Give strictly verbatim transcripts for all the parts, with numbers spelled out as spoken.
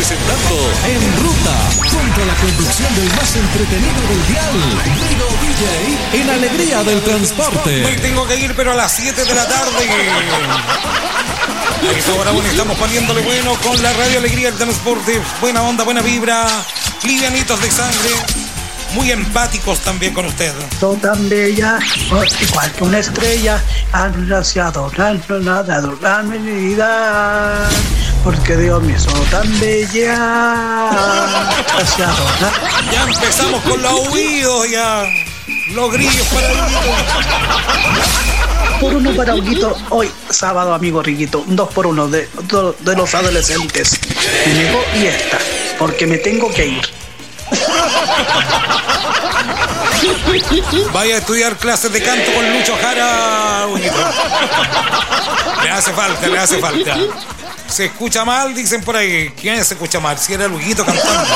presentando En Ruta, junto a la conducción del más entretenido del dial, Guido D J, en Alegría del Transporte. Me tengo que ir, pero a las siete de la tarde. A esta hora, bueno, estamos poniéndole bueno con la Radio Alegría del Transporte. Buena onda, buena vibra, livianitos de sangre, muy empáticos también con usted. Son tan bella, igual que una estrella, hacia adorarla, de adorar mi vida. Porque Dios me hizo tan bella, hacia adorar. Ya empezamos con los oídos, ya. Los grillos para Huguito. Por uno para Huguito, hoy sábado, amigo Riquito. Un dos por uno de, de, de los adolescentes. Me negó y esta, porque me tengo que ir. Vaya a estudiar clases de canto con Lucho Jara, Huguito. Le hace falta, le hace falta. Se escucha mal, dicen por ahí. ¿Quién se escucha mal? Si era el Huguito cantando.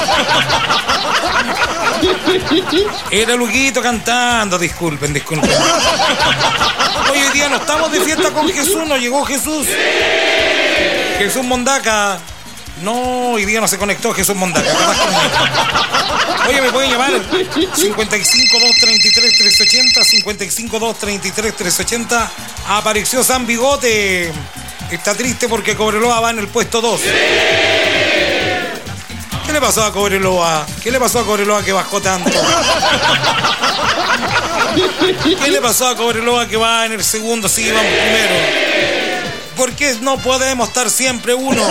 Era el Huguito cantando, disculpen, disculpen. Hoy en día no estamos de fiesta con Jesús, no llegó Jesús. Jesús Mondaca. No, hoy día no se conectó Jesús Mondaca. Oye, me pueden llamar cincuenta y cinco, dos treinta y tres, trescientos ochenta, cincuenta y cinco, dos treinta y tres, trescientos ochenta. Apareció San Bigote. Está triste porque Cobreloa va en el puesto dos. ¿Qué le pasó a Cobreloa? ¿Qué le pasó a Cobreloa que bajó tanto? ¿Qué le pasó a Cobreloa que va en el segundo? Sí, vamos primero. ¿Por qué no podemos estar siempre uno?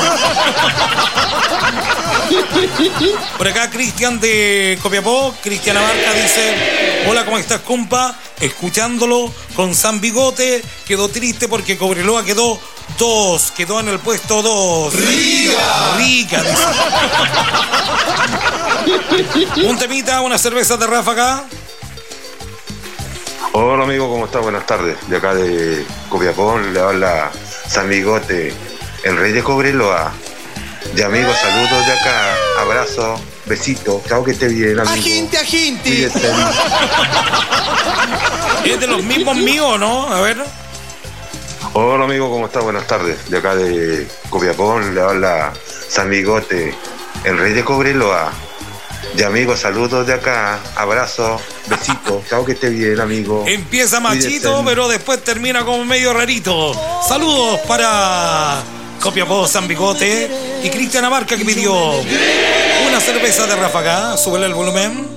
Por acá Cristian de Copiapó, Cristian Abarca dice: hola, ¿cómo estás, compa? Escuchándolo con San Bigote. Quedó triste porque Cobreloa quedó dos, quedó en el puesto dos. ¡Rica! Rica, dice. Un temita, una cerveza de Ráfaga. Hola, amigo, ¿cómo estás? Buenas tardes. De acá de Copiapó le habla San Bigote, el rey de Cobreloa. De amigos, saludos de acá, abrazo, besito, chao, que esté bien, amigo. Aginte, aginte. Cuídese. Es de los mismos míos, ¿no? A ver. Hola, amigo, ¿cómo estás? Buenas tardes. De acá de Copiapó le habla San Bigote, el rey de Cobreloa. De amigos, saludos de acá, abrazo, besito, chao, que esté bien, amigo. Empieza machito, Cuídese. pero después termina como medio rarito. Saludos para Copiapó, San Bigote y Cristian Abarca, que pidió una cerveza de Ráfaga. Súbele el volumen.